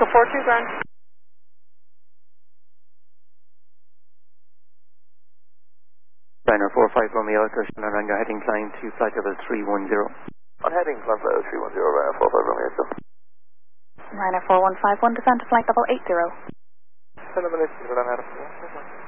42 ground. Liner 45 Romeo, Cushion and Rango, heading climb to flight level 310. On heading climb level 310, Liner 45 Romeo, sir. Liner 4151, descend to flight level 80. 10 minutes, Liner 4151.